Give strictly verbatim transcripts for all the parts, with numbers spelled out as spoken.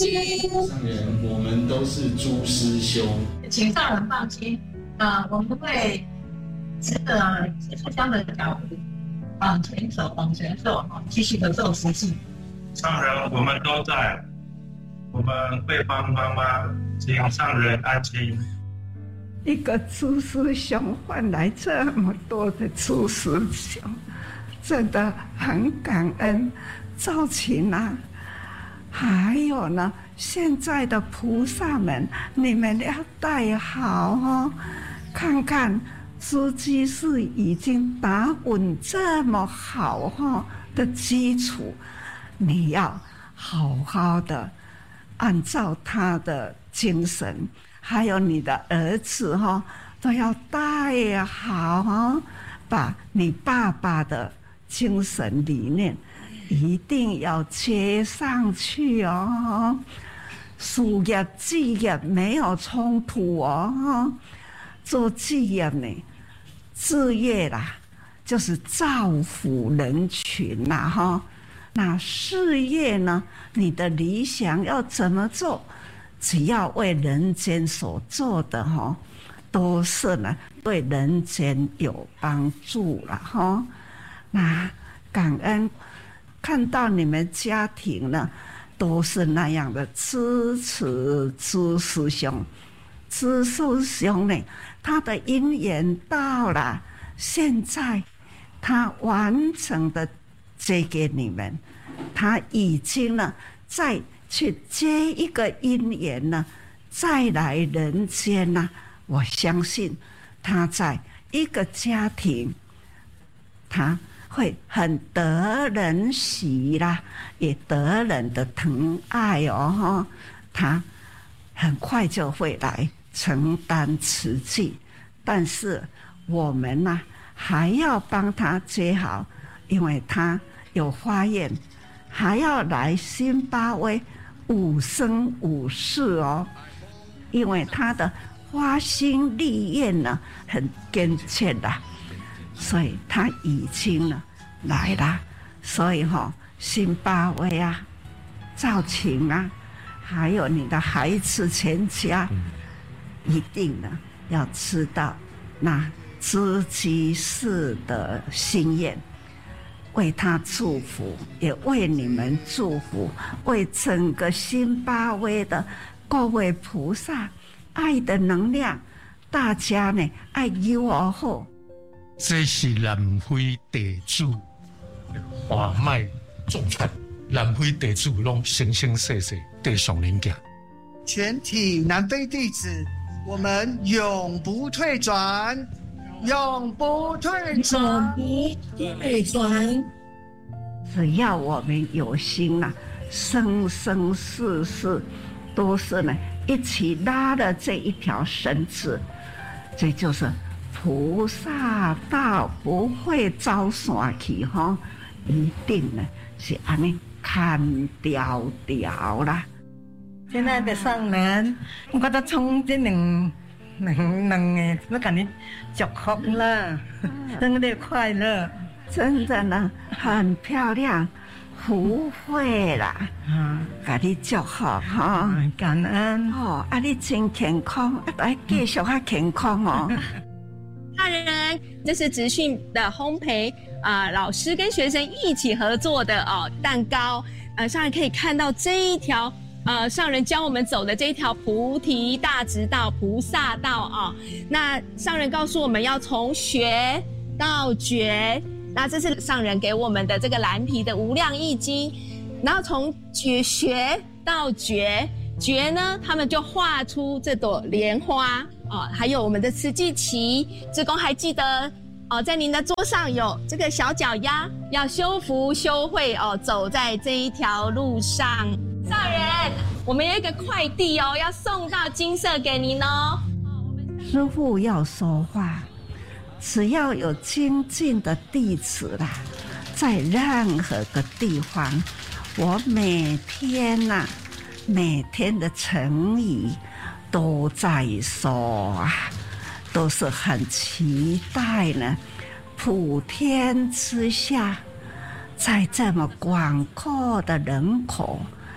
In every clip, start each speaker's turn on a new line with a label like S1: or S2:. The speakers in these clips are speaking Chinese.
S1: 上人，我们都是诸师兄，
S2: 请上人放心，呃，我们会这个书香的脚步往前走，往前走，继续的做实际。
S3: 上人，我们都在，我们会帮妈妈，请上人安心。
S4: 一个诸师兄换来这么多的诸师兄，真的很感恩。赵琴啊，还有呢，现在的菩萨们，你们要带好哦。看看诸居士已经打稳这么好哈的基础，你要好好的按照他的精神，还有你的儿子哈，都要带好哦，把你爸爸的精神理念一定要接上去哦。事业职业没有冲突哦，做职业呢，事业啦就是造福人群啦哈。那事业呢，你的理想要怎么做？只要为人间所做的哈，都是呢对人间有帮助了哈。那感恩看到你们家庭呢，都是那样的支持诸师兄。诸师兄呢，他的因缘到了，现在他完整的接给你们，他已经呢再去接一个因缘呢，再来人间呢，我相信他在一个家庭，他会很得人喜啦，也得人的疼爱哦，他很快就会来承担此际。但是我们呢，还要帮他接好，因为他有发愿，还要来辛巴威五生五世哦，因为他的发心立愿呢很坚决啦，所以他已经呢来了。所以哈、哦，辛巴威啊，赵琴啊，还有你的孩子全家，一定呢要知道那知居士的心愿，为他祝福，也为你们祝福，为整个辛巴威的各位菩萨爱的能量，大家呢爱有而好。
S5: 这是南非地主华脉众传，南非地主拢生生世世地上人行。
S6: 全体南非弟子，我们永不退转，永不退转，
S2: 永不退转。
S4: 只要我们有心啊，生生世世都是呢一起拉了这一条绳子，这就是菩萨道不会走散去哈，一定呢是安尼看调调啦。
S2: 亲爱的上人，我觉得从这两两两个，我给你祝福了，生日快乐！
S4: 真的呢，很漂亮，福慧啦，啊，给你祝福哈，
S2: 感恩
S4: 哦，啊，你真健康，啊，来继续较健康哦。
S7: 大人，这是职训的烘焙啊、呃，老师跟学生一起合作的哦蛋糕，呃，上人可以看到这一条。呃，上人教我们走的这一条菩提大直道、菩萨道啊、哦，那上人告诉我们要从学到觉，那这是上人给我们的这个蓝皮的无量易经，然后从觉学到觉，觉呢，他们就画出这朵莲花啊、哦，还有我们的慈济旗，志工还记得哦，在您的桌上有这个小脚丫，要修福修慧哦，走在这一条路上。上人，我们有一个快递哦，要送到金色给您哦。
S4: 师父要说话，只要有精进的弟子啦，在任何个地方，我每天呐、啊，每天的成语都在说啊，都是很期待呢。普天之下，在这么广阔的人口，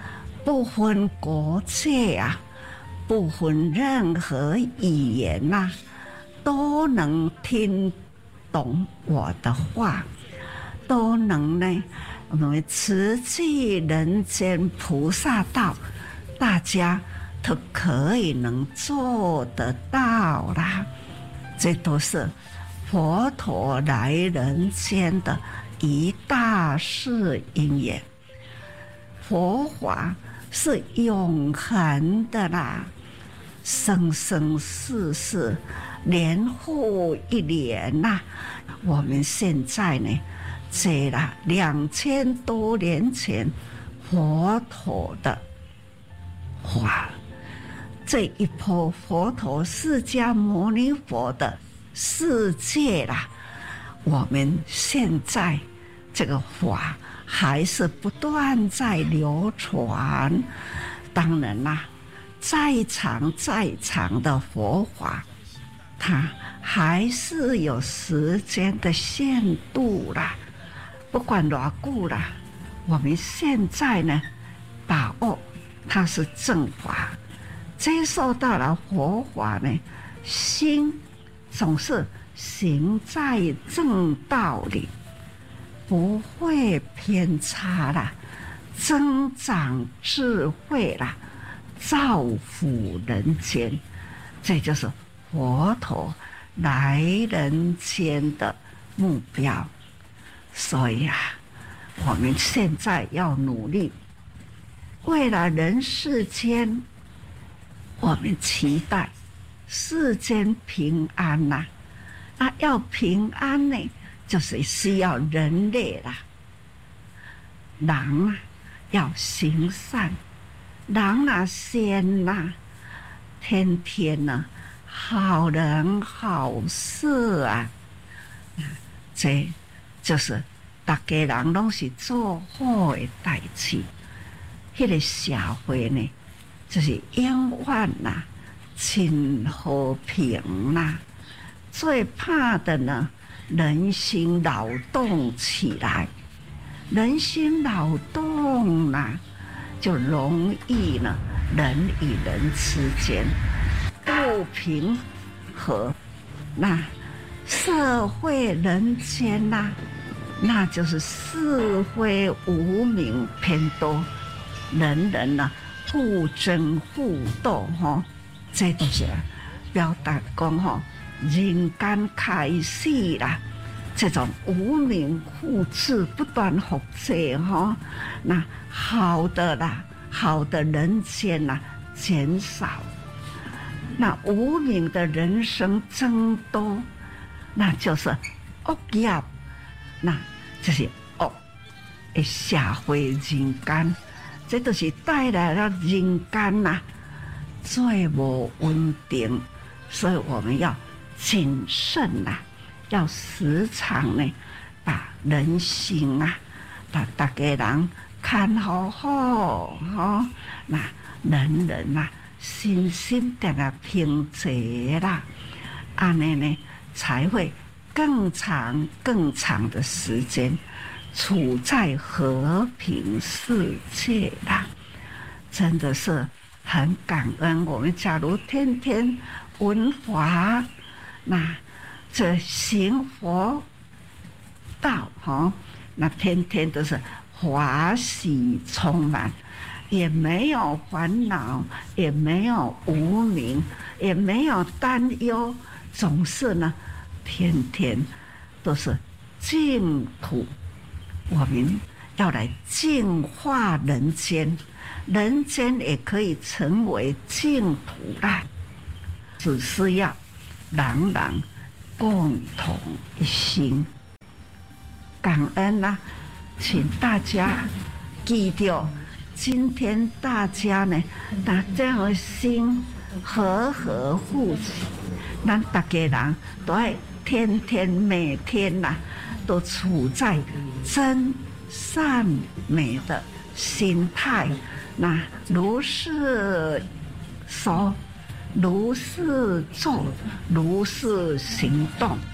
S4: 不分国界啊，不分任何语言呐、啊，都能听懂我的话，都能呢，我们慈济人间菩萨道，大家都可以能做得到啦。这都是佛陀来人间的一大事因缘。佛法是永恒的啦，生生世世，年复一年呐、啊。我们现在呢，这啦两千多年前佛陀的话，这一波佛陀释迦牟尼佛的世界啦，我们现在这个法还是不断在流传。当然啦，再长再长的佛法，它还是有时间的限度啦。不管多久啦，我们现在呢，把握它是正法，接受到了佛法呢，心总是行在正道里，不会偏差啦，增长智慧啦，造福人间，这就是佛陀来人间的目标。所以啊，我们现在要努力，为了人世间，我们期待世间平安呐、啊。啊，要平安呢，就是需要人类啦。人啊，要行善，人啊善呐，天天呐、啊，好人好事啊，这就是大家人拢是做好的代志。迄个社会呢，就是永远呐，亲和平呐。最怕的呢，人心扰动起来，人心扰动呐，就容易呢，人与人之间不平和，那社会人间呐、啊，那就是是非无明偏多，人人呢、啊、互争互斗哈，这都是表达讲哈，人间开始啦，这种无明复制不断复制哈，那好的啦，好的人间呐、啊、减少，那无明的人生增多。那就是恶业，那就是恶的社会人间，这都是带来了人间呐、啊、最无稳定，所以我们要谨慎呐、啊，要时常呢把人心啊，把大家人看好好哈，那人人呐、啊、心心定啊平静啦，安尼呢。才会更长更长的时间处在和平世界啦，真的是很感恩。我们假如天天闻法，那这行佛道哈，那天天都是华喜充满，也没有烦恼，也没有无明，也没有担忧。总是呢，天天都是净土，我们要来净化人间，人间也可以成为净土啦。只是要人人共同一心，感恩啦、啊，请大家记住，今天大家呢，把这样的心和和互起。咱大家人都要天天每天呐、啊，都处在真善美的心态，那如是说，如是做，如是行动。